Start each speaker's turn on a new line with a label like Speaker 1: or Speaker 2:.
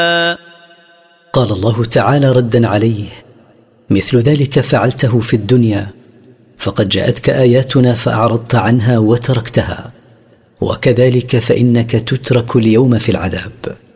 Speaker 1: قال الله تعالى ردا عليه: مثل ذلك فعلته في الدنيا، فقد جاءتك آياتنا فأعرضت عنها وتركتها، وكذلك فإنك تترك اليوم في العذاب.